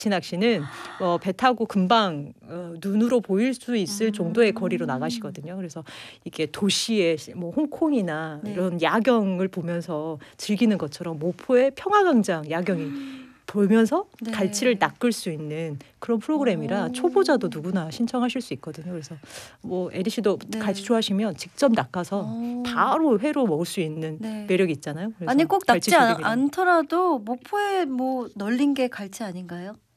낚시는 배 타고 금방 눈으로 보일 수 있을 정도의 거리로 나가시거든요. 그래서 이게 도시의 뭐 홍콩이나 네. 이런 야경을 보면서 즐기는 것처럼 모포의 평화광장 야경이 보면서 네. 갈치를 낚을 수 있는 그런 프로그램이라 오. 초보자도 누구나 신청하실 수 있거든요. 그래서 뭐 에리 씨도 네. 갈치 좋아하시면 직접 낚아서 바로 회로 먹을 수 있는 네. 매력이 있잖아요. 그래서 아니 꼭 갈치 낚지 조림이랑. 않더라도 목포에 뭐 널린 게 갈치 아닌가요?